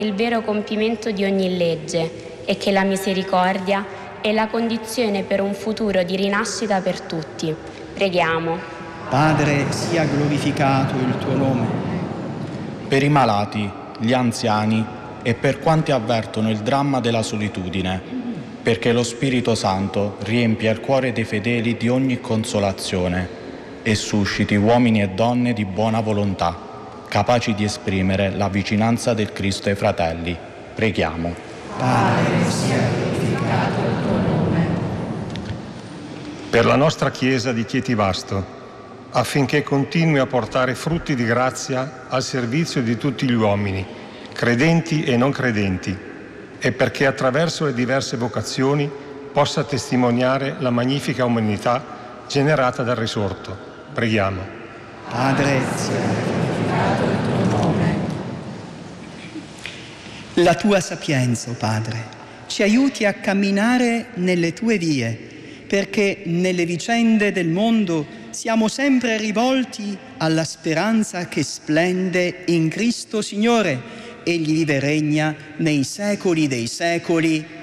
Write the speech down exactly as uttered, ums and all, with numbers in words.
il vero compimento di ogni legge e che la misericordia è la condizione per un futuro di rinascita per tutti. Preghiamo. Padre, sia glorificato il tuo nome. Per i malati, gli anziani e per quanti avvertono il dramma della solitudine, perché lo Spirito Santo riempia il cuore dei fedeli di ogni consolazione e susciti uomini e donne di buona volontà, capaci di esprimere la vicinanza del Cristo ai fratelli. Preghiamo. Padre, sia glorificato il tuo nome. Per la nostra Chiesa di Chieti Vasto, affinché continui a portare frutti di grazia al servizio di tutti gli uomini, credenti e non credenti, e perché attraverso le diverse vocazioni possa testimoniare la magnifica umanità generata dal Risorto. Preghiamo. Padre, sia glorificato il tuo nome. La tua sapienza, o Padre, ci aiuti a camminare nelle tue vie, perché nelle vicende del mondo siamo sempre rivolti alla speranza che splende in Cristo Signore. Egli vive e regna nei secoli dei secoli.